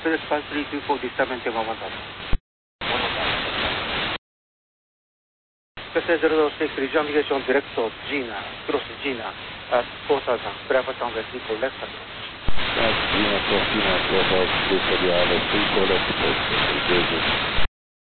35324 direttamente a Mamantano. PC 006 region direct to Gina, cross Gina, at 4000, Bravo Tango Equal left. That's Gina, Bravo, Bravo, Bravo, Bravo, Bravo, Bravo, Bravo,